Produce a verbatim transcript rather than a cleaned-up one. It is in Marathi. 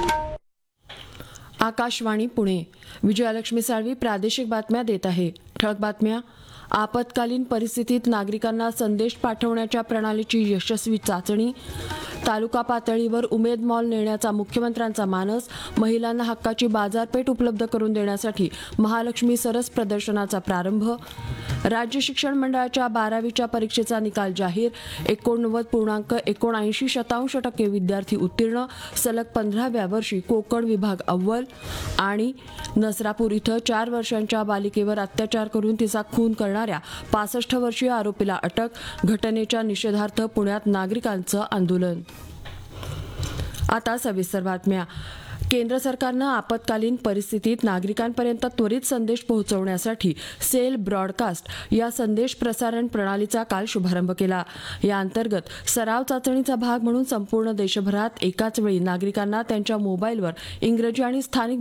आकाशवाणी पुणे. विजयालक्ष्मी साळवी प्रादेशिक बातम्या देत आहे. ठळक बातम्या. आपत्कालीन परिस्थितीत नागरिकांना संदेश पाठवण्याच्या प्रणालीची यशस्वी चाचणी. तालुका पातळीवर उमेद मॉल नेण्याचा मुख्यमंत्र्यांचा मानस. महिलांना हक्काची बाजारपेठ उपलब्ध करून देण्यासाठी महालक्ष्मी सरस प्रदर्शनाचा प्रारंभ. राज्य शिक्षण मंडळाच्या बारावीच्या परीक्षेचा निकाल जाहीर. एकोणनव्वद पूर्णांक एकोणऐंशी शतांश टक्के विद्यार्थी उत्तीर्ण. सलग पंधराव्या वर्षी कोकण विभाग अव्वल. आणि नसरापूर इथं चार वर्षांच्या बालिकेवर अत्याचार करून तिचा खून करणाऱ्या पासष्ट वर्षीय आरोपीला अटक. घटनेच्या निषेधार्थ पुण्यात नागरिकांचं आंदोलन. आता सविस्तर बातम्या. केंद्र सरकारनं आपत्कालीन परिस्थितीत नागरिकांपर्यंत त्वरित संदेश पोहोचवण्यासाठी सेल ब्रॉडकास्ट या संदेश प्रसारण प्रणालीचा काल शुभारंभ केला. या अंतर्गत सराव चाचणीचा भाग म्हणून संपूर्ण देशभरात एकाच वेळी नागरिकांना त्यांच्या मोबाईलवर इंग्रजी आणि स्थानिक